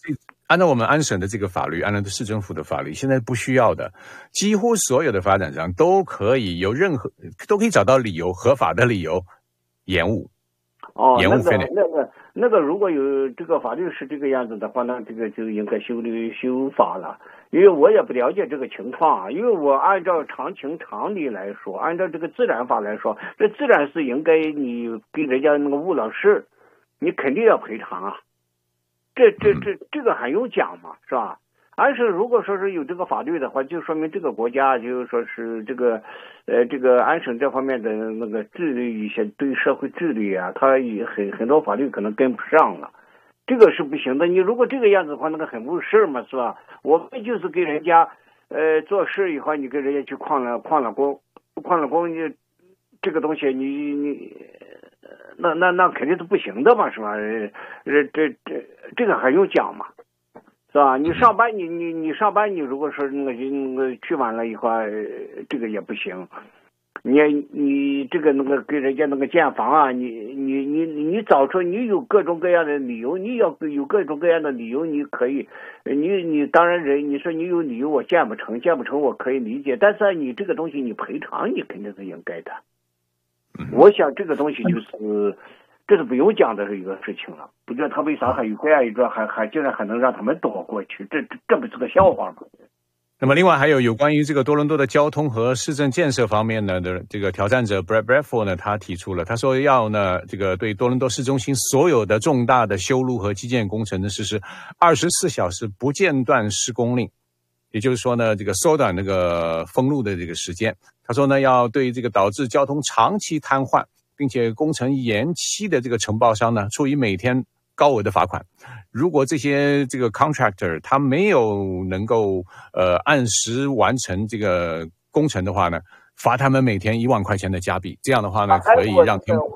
按照我们安省的这个法律，按照市政府的法律，现在不需要的，几乎所有的发展商都可以找到理由，合法的理由延误。延误费内。 那个如果有这个法律是这个样子的话，那这个就应该修法了。因为我也不了解这个情况啊，因为我按照常情常理来说，按照这个自然法来说，这自然是应该你给人家那个误了事，你肯定要赔偿啊。这个还用讲嘛，是吧？而是如果说是有这个法律的话，就说明这个国家就是说是这个安省这方面的那个治理一些对社会治理啊，它很多法律可能跟不上了，这个是不行的。你如果这个样子的话，那个很不是嘛，是吧？我们就是给人家做事以后，你跟人家去旷了工，你这个东西你那肯定是不行的嘛，是吧？这个还用讲嘛？是吧？你上班，你上班，你如果说那个去晚了以后，这个也不行。你这个给人家那个建房啊，你找出你有各种各样的理由，你要有各种各样的理由，你可以，你当然你说你有理由我建不成我可以理解，但是你这个东西你赔偿你肯定是应该的。我想这个东西这是不用讲的一个事情了，不知道他为啥还有这样一个还竟然还能让他们躲过去，这不是个笑话吗？ 那么另外还有关于这个多伦多的交通和市政建设方面呢的这个挑战者 Brad Bradford 呢，他提出了，他说要呢这个对多伦多市中心所有的重大的修路和基建工程呢实施24小时不间断施工令，也就是说呢这个缩短那个封路的这个时间。他说呢要对这个导致交通长期瘫痪并且工程延期的这个承包商呢，处以每天高额的罚款。如果这些这个 contractor 他没有能够按时完成这个工程的话呢，罚他们每天1万块钱的加币。这样的话呢，可以让他们。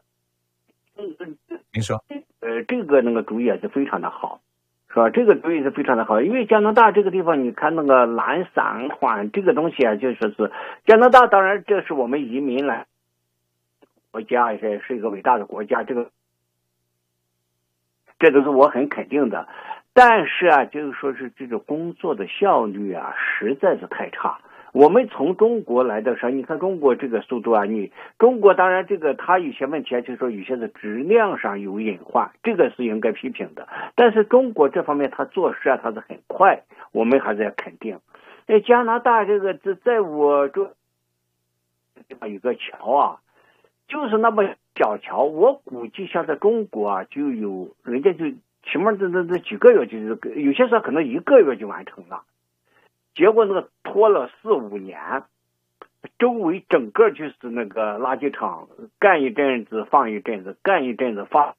您说？ 这个那个主意也是非常的好，是吧？这个主意是非常的好，因为加拿大这个地方，你看那个懒散缓这个东西啊，就说是加拿大，当然这是我们移民来。国家也是一个伟大的国家，这都是我很肯定的。但是啊，就是说是这种工作的效率啊，实在是太差。我们从中国来的时候，你看中国这个速度啊，中国当然这个它有些问题啊，就是说有些的质量上有隐患，这个是应该批评的。但是中国这方面它做事啊，它是很快，我们还是要肯定。加拿大这个在我这有个桥啊。就是那么小桥，我估计像在中国啊，就有人家就起码这几个月，就是有些时候可能1个月就完成了，结果那个拖了4-5年，周围整个就是那个垃圾场，干一阵子放一阵子，干一阵子放，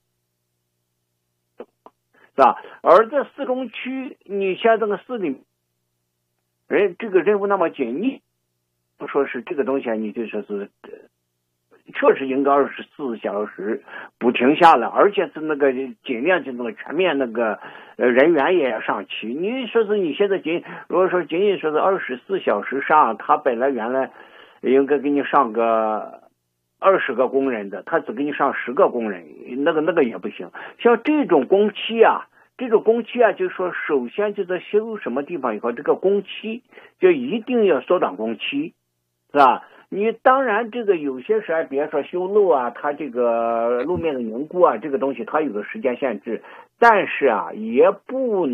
是吧？而在市中区，你像这个市里，这个任务那么紧，你不说是这个东西啊，你就说是。确实应该24小时不停下来，而且是那个尽量就那个全面那个人员也要上齐。你说是你现在如果说仅仅说是24小时上，他本来原来应该给你上个20个工人的，他只给你上10个工人，那个也不行。像这种工期啊，就是说首先就在修什么地方以后，这个工期就一定要缩短工期，是吧？你当然这个有些时候，比如说修路啊，它这个路面的凝固啊，这个东西它有个时间限制，但是啊，也不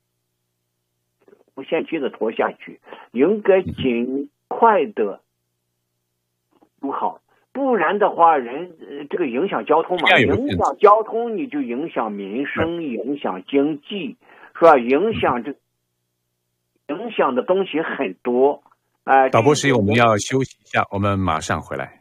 无限期的拖下去，应该尽快的修好，不然的话，这个影响交通嘛，影响交通你就影响民生，影响经济，是吧？影响的东西很多。 导播室，我们要休息一下，我们马上回来。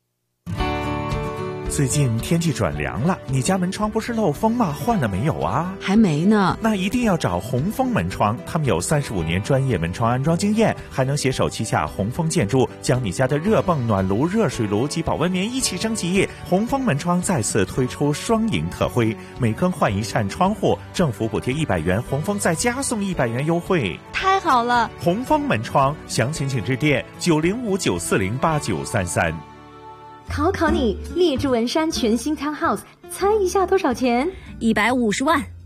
最近天气转凉了，你家门窗不是漏风吗？换了没有啊？ 还没呢。 那一定要找红枫门窗，他们有35年专业门窗安装经验，还能携手旗下红枫建筑，将你家的热泵、暖炉、热水炉及保温棉一起升级。红枫门窗再次推出双赢特惠，每更换一扇窗户，政府补贴100元，红枫再加送100元优惠。 太好了！ 红枫门窗，详情请致电905-940-8933。 考你，列治文山全新 townhouse，猜一下多少钱？ 150万。